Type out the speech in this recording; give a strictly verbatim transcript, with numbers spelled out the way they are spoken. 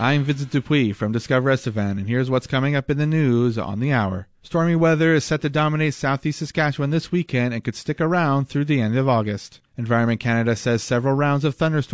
I'm Vincent Dupuis from Discover Estevan, and here's what's coming up in the news on the hour. Stormy weather is set to dominate southeast Saskatchewan this weekend and could stick around through the end of August. Environment Canada says several rounds of thunderstorms